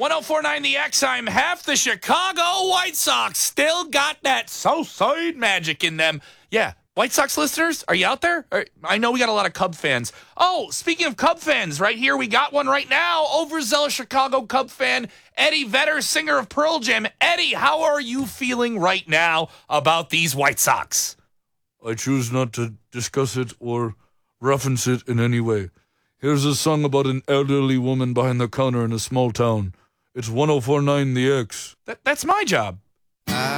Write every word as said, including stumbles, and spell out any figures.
ten forty-nine The X, I'm half the Chicago White Sox. Still got that Southside magic in them. Yeah, White Sox listeners, are you out there? Or, I know we got a lot of Cub fans. Oh, speaking of Cub fans, right here, we got one right now. Overzealous Chicago Cub fan, Eddie Vedder, singer of Pearl Jam. Eddie, how are you feeling right now about these White Sox? I choose not to discuss it or reference it in any way. Here's a song about an elderly woman behind the counter in a small town. It's ten forty-nine The X. That, that's my job.